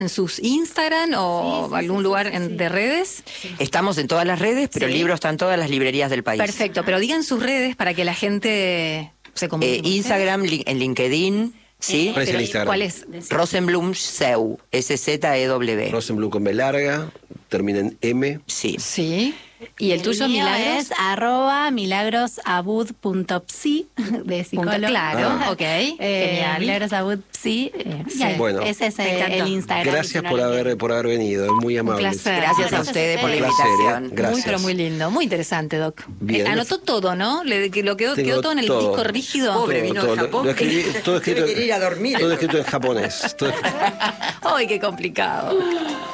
en sus Instagram o algún lugar de redes? Estamos en todas las redes, pero el libro está en todas las librerías del país. Perfecto, pero digan sus redes para que la gente se comunique. Instagram, en LinkedIn, ¿sí? ¿Cuál es el Instagram? ¿Cuál es? Rosenblum Seu, SZEW. Rosenblum con B larga, termina en M. Sí. Sí. ¿Y el tuyo, mío Milagros? es @milagrosabud.psi de psicólogo. Claro, ok. Genial. Milagrosabud.psi. Bueno. Ese es Me encantó. el Instagram. Gracias por haber venido, es muy amable. placer. Gracias a Gracias a ustedes por la ustedes. invitación. Gracias. Muy, pero muy lindo. Muy interesante, Doc. Bien. Anotó todo, ¿no? Quedó Tengo todo en el todo. disco rígido. Pobre, vino de Japón. Lo escribí, todo escrito, Debe querer ir a dormir. todo escrito en japonés. ¡Ay, qué complicado!